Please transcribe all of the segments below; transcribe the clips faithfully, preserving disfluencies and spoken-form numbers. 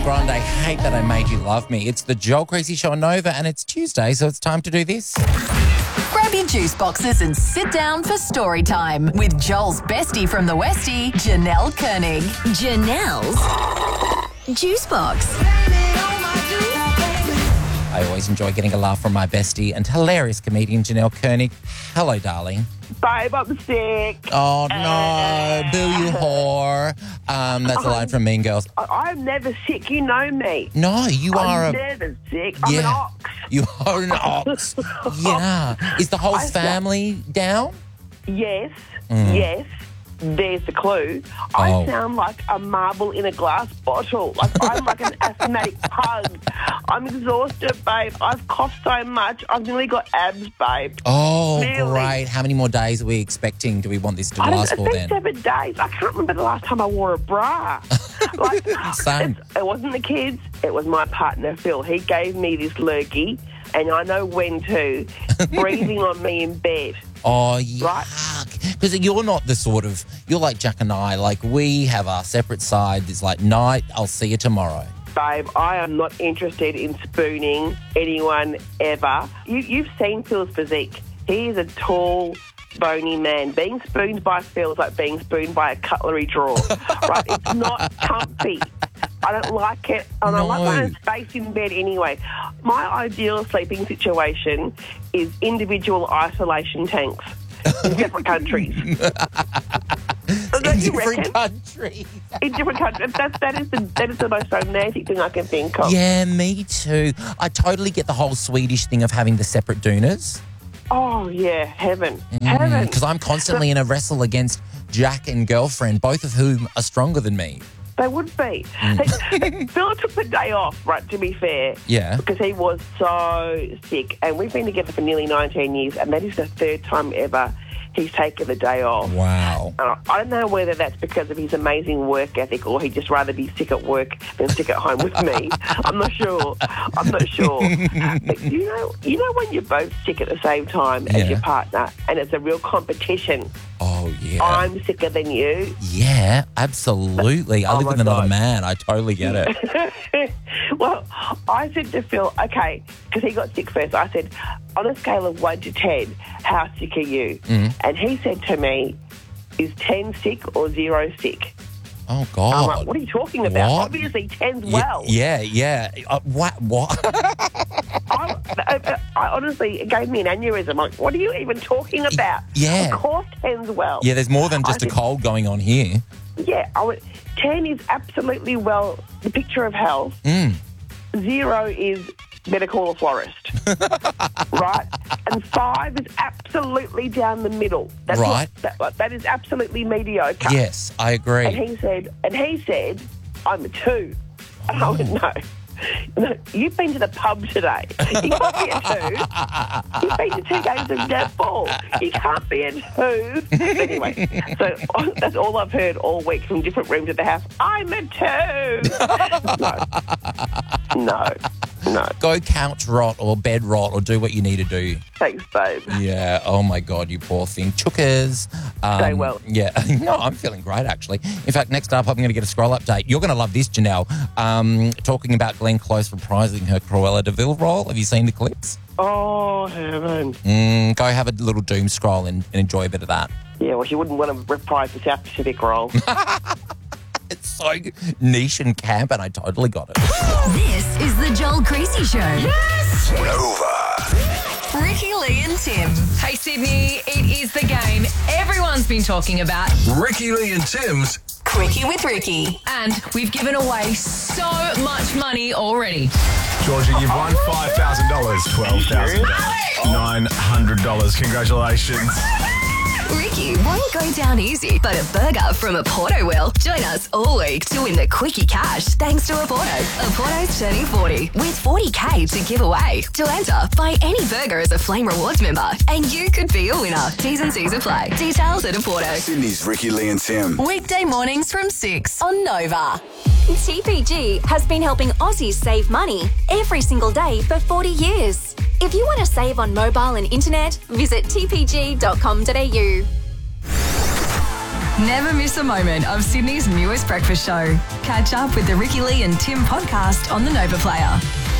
Grande, Hate That I Made You Love Me. It's the Joel Creasy Show on Nova, and it's Tuesday, so it's time to do this. Grab your juice boxes and sit down for story time with Joel's bestie from the Westie, Janelle Koenig. Janelle's Juice Box. I always enjoy getting a laugh from my bestie and hilarious comedian Janelle Koenig. Hello, darling. Babe, I'm sick. Oh, no. Boo, you whore. Um, that's a line from Mean Girls. I- I'm never sick. You know me. No, you are I'm a... never sick. I'm yeah. an ox. You are an ox. Yeah. Is the whole I- family down? Yes, Mm. yes. There's the clue. Oh. I sound like a marble in a glass bottle. Like I'm like an asthmatic pug. I'm exhausted, babe. I've coughed so much. I've nearly got abs, babe. Oh, Really? great. How many more days are we expecting? Do we want this to I don't last know, for it's then? been seven days. I can't remember the last time I wore a bra. Like, Same. it's- it wasn't the kids. It was my partner, Phil. He gave me this lurgy, and I know when to. Breathing on me in bed. Oh, Right. yuck. Because you're not the sort of, you're like Jack and I, like we have our separate side. It's like, night, I'll see you tomorrow. Babe, I am not interested in spooning anyone ever. You, you've seen Phil's physique. He is a tall, bony man. Being spooned by Phil is like being spooned by a cutlery drawer. Right? It's not comfy. I don't like it. And I like my own space in bed anyway. My ideal sleeping situation is individual isolation tanks in different countries. Don't In you different reckon? countries. In different countries. That, that, is the, that is the most romantic thing I can think of. Yeah, me too. I totally get the whole Swedish thing of having the separate doonas. Oh, yeah, heaven. Heaven. Because I'm constantly in a wrestle against Jack and girlfriend, both of whom are stronger than me. They would be. Mm. Phil took the day off, right, to be fair. Yeah. Because he was so sick. And we've been together for nearly nineteen years, and that is the third time ever he's taken the day off. Wow. And I I don't know whether that's because of his amazing work ethic or he'd just rather be sick at work than sick at home with me. I'm not sure. I'm not sure. But you know, you know when you're both sick at the same time Yeah. as your partner and it's a real competition. Oh, yeah. I'm sicker than you. Yeah, absolutely. I Oh live my with another God. man. I totally get it. Well, I said to Phil, okay, because he got sick first, I said, on a scale of one to ten, how sick are you? Mm. And he said to me, is ten sick or zero sick? Oh, God. I'm like, what are you talking about? What? Obviously, ten's Ye- well. Yeah, yeah. Uh, what? What? I, I, I honestly, it gave me an aneurysm. I'm like, what are you even talking about? Yeah. Of course, ten's well. Yeah, there's more than just I a said- cold going on here. Yeah, I went, ten is absolutely well, the picture of health. Mm. Zero is better call a florist. Right? And five is absolutely down the middle. That's Right. What, that, that is absolutely mediocre. Yes, I agree. And he said, and he said, I'm a two. And I went, no. No, you've been to the pub today. You can't be a two. You've been to two games of netball. You can't be a two. Anyway, so that's all I've heard all week from different rooms of the house. I'm a two. No. No. No. Go couch rot or bed rot or do what you need to do. Thanks, babe. Yeah. Oh, my God, you poor thing. Chookers. Um, Stay well. Yeah. No, I'm feeling great, actually. In fact, next up, I'm going to get a scroll update. You're going to love this, Janelle. Um, talking about Glenn Close reprising her Cruella de Vil role. Have you seen the clips? Oh, heaven. Mm, go have a little doom scroll and, and enjoy a bit of that. Yeah, well, she wouldn't want to reprise the South Pacific role. It's so niche and camp, and I totally got it. This is the Joel Creasy Show. Yes! Nova. Ricky, Lee and Tim. Hey, Sydney, it is the game everyone's been talking about. Ricky Lee and Tim's Quickie with Ricky. And we've given away so much money already. Georgia, you've won five thousand dollars, twelve thousand dollars, nine hundred dollars. Congratulations. Ricky won't go down easy, but a burger from Aporto will. Join us all week to win the Quickie Cash thanks to Aporto. Aporto's turning forty with forty K to give away. To enter, buy any burger as a Flame Rewards member and you could be a winner. T's and C's apply. Details at Aporto. Sydney's Ricky, Lee and Tim. Weekday mornings from six on Nova. T P G has been helping Aussies save money every single day for forty years. If you want to save on mobile and internet, visit t p g dot com dot a u. Never miss a moment of Sydney's newest breakfast show. Catch up with the Ricky Lee and Tim podcast on the Nova Player.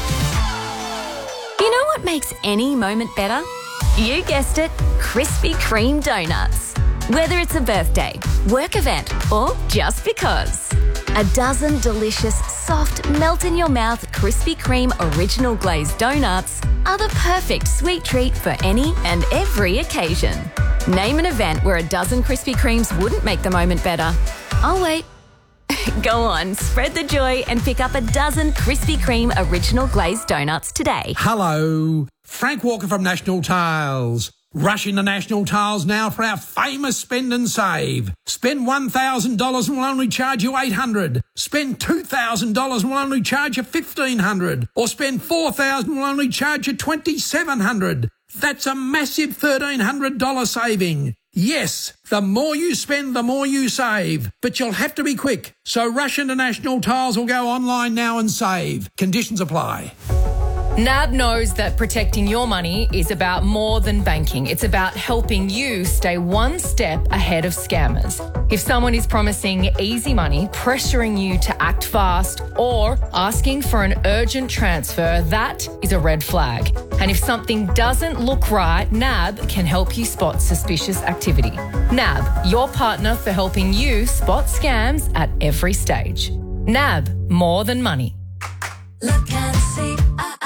You know what makes any moment better? You guessed it, Krispy Kreme donuts. Whether it's a birthday, work event, or just because. A dozen delicious, soft, melt-in-your-mouth Krispy Kreme original glazed donuts are the perfect sweet treat for any and every occasion. Name an event where a dozen Krispy Kremes wouldn't make the moment better. I'll wait. Go on, spread the joy and pick up a dozen Krispy Kreme original glazed donuts today. Hello, Frank Walker from National Tiles. Rush into National Tiles now for our famous spend and save. Spend one thousand dollars and we'll only charge you eight hundred dollars. Spend two thousand dollars and we'll only charge you fifteen hundred dollars. Or spend four thousand dollars and we'll only charge you twenty-seven hundred dollars. That's a massive thirteen hundred dollars saving. Yes, the more you spend, the more you save. But you'll have to be quick. So rush into National Tiles or go online now and save. Conditions apply. N A B knows that protecting your money is about more than banking. It's about helping you stay one step ahead of scammers. If someone is promising easy money, pressuring you to act fast, or asking for an urgent transfer, that is a red flag. And if something doesn't look right, N A B can help you spot suspicious activity. N A B, your partner for helping you spot scams at every stage. N A B, more than money. Look and see.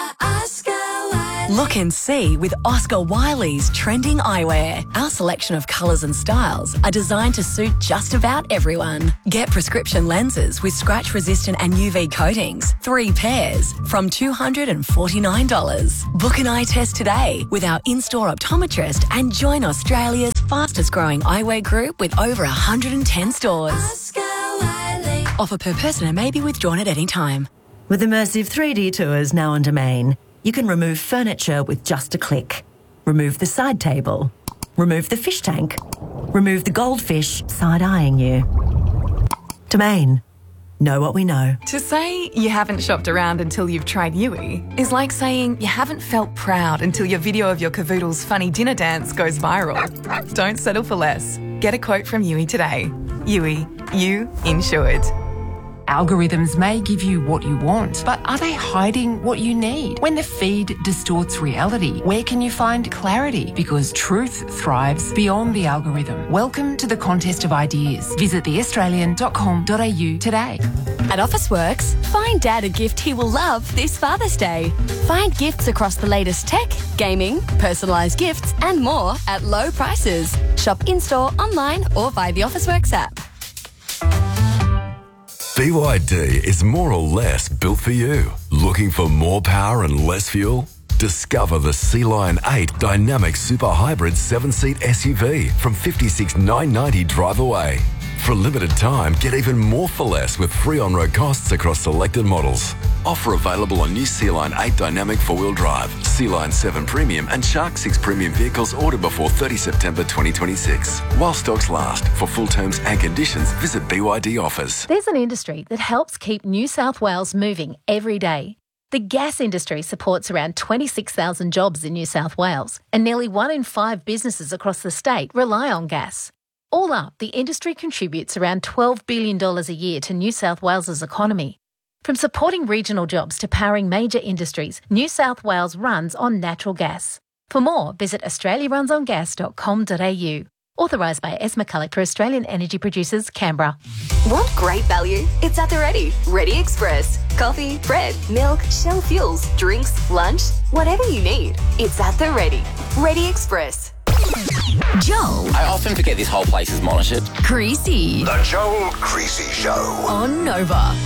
Look and see with Oscar Wiley's trending eyewear. Our selection of colours and styles are designed to suit just about everyone. Get prescription lenses with scratch-resistant and U V coatings, three pairs, from two hundred forty-nine dollars. Book an eye test today with our in-store optometrist and join Australia's fastest-growing eyewear group with over one hundred ten stores. Oscar Wiley. Offer per person and may be withdrawn at any time. With immersive three D tours now on Domain, you can remove furniture with just a click. Remove the side table. Remove the fish tank. Remove the goldfish side-eyeing you. Domain. Know what we know. To say you haven't shopped around until you've tried Yui is like saying you haven't felt proud until your video of your cavoodle's funny dinner dance goes viral. Don't settle for less. Get a quote from Yui today. Yui, you insured. Algorithms may give you what you want, but are they hiding what you need? When the feed distorts reality, where can you find clarity? Because truth thrives beyond the algorithm. Welcome to the contest of ideas. Visit the australian dot com dot a u today. At Officeworks, find Dad a gift he will love this Father's Day. Find gifts across the latest tech, gaming, personalised gifts and more at low prices. Shop in-store, online or via the Officeworks app. B Y D is more or less built for you. Looking for more power and less fuel? Discover the Sea Lion eight Dynamic Super Hybrid seven-seat S U V from fifty-six thousand nine hundred ninety dollars drive away. For a limited time, get even more for less with free on-road costs across selected models. Offer available on new Sea Lion eight Dynamic four-wheel drive, Sea Lion seven Premium and Shark six Premium vehicles ordered before thirtieth September twenty twenty-six. While stocks last. For full terms and conditions, visit B Y D Offers. There's an industry that helps keep New South Wales moving every day. The gas industry supports around twenty-six thousand jobs in New South Wales, and nearly one in five businesses across the state rely on gas. All up, the industry contributes around twelve billion dollars a year to New South Wales's economy. From supporting regional jobs to powering major industries, New South Wales runs on natural gas. For more, visit australia runs on gas dot com dot a u. Authorised by S. McCulloch for Australian Energy Producers, Canberra. Want great value? It's at the Ready. Ready Express. Coffee, bread, milk, Shell fuels, drinks, lunch, whatever you need. It's at the Ready. Ready Express. Joel. I often forget this whole place is monitored. Creasy. The Joel Creasy Show. On Nova.